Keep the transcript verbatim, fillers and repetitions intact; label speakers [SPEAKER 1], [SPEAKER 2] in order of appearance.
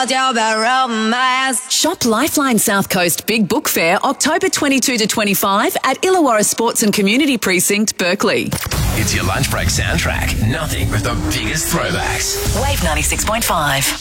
[SPEAKER 1] Shop Lifeline South Coast Big Book Fair October twenty-second to twenty-fifth at Illawarra Sports and Community Precinct, Berkeley.
[SPEAKER 2] It's your lunch break soundtrack. Nothing but the biggest throwbacks.
[SPEAKER 1] Wave ninety-six point five.